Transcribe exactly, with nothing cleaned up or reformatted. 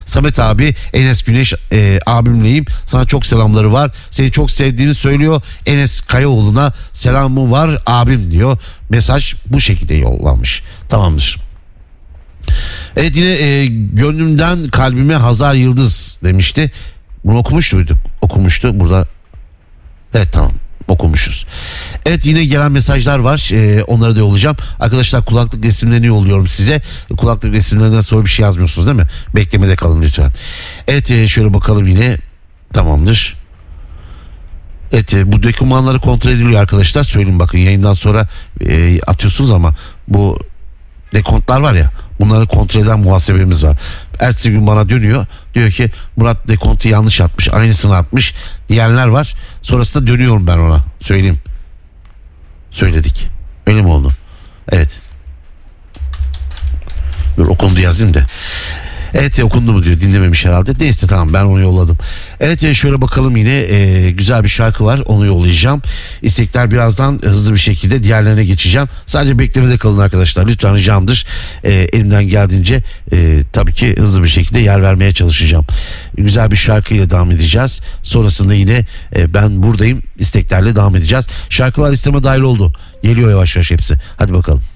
Samet abi, Enes Güneş e, abimleyim. Sana çok selamları var. Seni çok sevdiğini söylüyor. Enes Kayaoğlu'na selamı var abim diyor. Mesaj bu şekilde yollanmış. Tamamdır. Evet, yine e, gönlümden kalbime Hazar Yıldız demişti. Bunu okumuş muyduk? Okumuştu burada. Evet, tamam, okumuşuz. Evet, yine gelen mesajlar var. Ee, onları da yollayacağım. Arkadaşlar, kulaklık resimlerini yolluyorum size. Kulaklık resimlerinden sonra bir şey yazmıyorsunuz değil mi? Beklemede kalın lütfen. Evet, e, şöyle bakalım yine. Tamamdır. Evet, e, bu dokümanları kontrol ediliyor arkadaşlar. Söyleyeyim, bakın yayından sonra e, atıyorsunuz ama bu dekontlar var ya, bunları kontrol eden muhasebemiz var. Ertesi gün bana dönüyor. Diyor ki Murat dekontu yanlış atmış. Aynısını atmış diyenler var. Sonrasında dönüyorum ben ona. Söyleyeyim. Söyledik. Öyle mi oldu? Evet. Dur, okundu yazayım da. Evet, okundu mu diyor, dinlememiş herhalde. Neyse, tamam, ben onu yolladım. Evet, şöyle bakalım yine e, güzel bir şarkı var, onu yollayacağım. İstekler birazdan hızlı bir şekilde diğerlerine geçeceğim. Sadece beklemede kalın arkadaşlar, lütfen ricamdır. E, elimden geldiğince e, tabii ki hızlı bir şekilde yer vermeye çalışacağım. Güzel bir şarkıyla devam edeceğiz. Sonrasında yine e, ben buradayım isteklerle devam edeceğiz. Şarkılar listeme dahil oldu. Geliyor yavaş yavaş hepsi. Hadi bakalım.